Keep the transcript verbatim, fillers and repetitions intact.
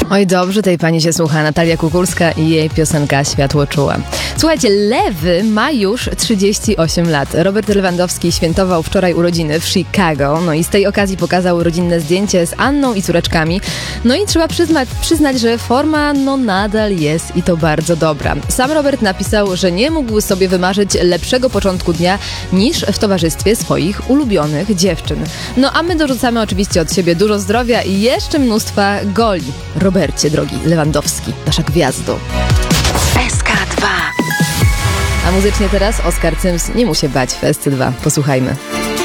Oj, dobrze tej pani się słucha. Natalia Kukulska i jej piosenka Światło czuła. Słuchajcie, Lewy ma już trzydzieści osiem lat. Robert Lewandowski świętował wczoraj urodziny w Chicago. No i z tej okazji pokazał rodzinne zdjęcie z Anną i córeczkami. No i trzeba przyznać, przyznać, że forma no nadal jest i to bardzo dobra. Sam Robert napisał, że nie mógł sobie wymarzyć lepszego początku dnia niż w towarzystwie swoich ulubionych dziewczyn. No a my dorzucamy oczywiście od siebie dużo zdrowia i jeszcze mnóstwa goli. Robercie, drogi Lewandowski, nasza gwiazdo. S K dwa. A muzycznie teraz Oskar Cyms, nie mu się bać w S C dwa. Posłuchajmy.